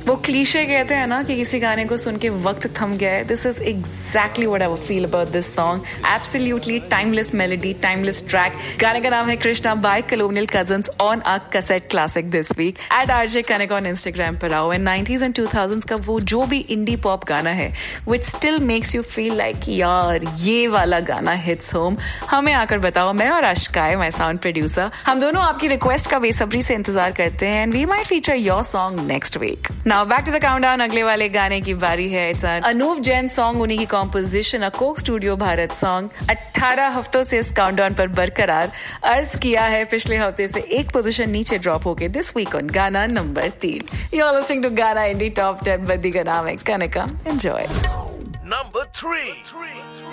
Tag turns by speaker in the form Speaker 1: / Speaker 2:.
Speaker 1: वो क्लीशे कहते हैं ना कि किसी गाने को सुन के वक्त थम गया है. This is exactly what I feel about this song. Absolutely timeless melody, timeless track. गाने का नाम है Krishna bye colonial cousins on a cassette classic this week. @RJ Kanika on Instagram पर आओ. एंड 90s and 2000s का वो जो भी इंडी पॉप गाना है which still makes you feel like यार ये वाला गाना hits home, हमें आकर बताओ. मैं और अश्काय, माय साउंड प्रोड्यूसर, हम दोनों आपकी रिक्वेस्ट का बेसब्री से इंतजार करते हैं. And we might feature your song next week. Now back to the countdown. अगले वाले गाने की बारी है. इट्स अनूप जैन सॉन्ग, उन्हीं की कॉम्पोजिशन, अ कोक स्टूडियो भारत सॉन्ग. 18 हफ्तों से इस काउंटडाउन पर बरकरार, अर्ज किया है पिछले हफ्ते से एक पोजीशन नीचे ड्रॉप होके दिस वीक ऑन गाना number 3. You are listening to गाना इंडी टॉप 10 बद्दी का नाम है कनिका. एंजॉय.
Speaker 2: Number 3.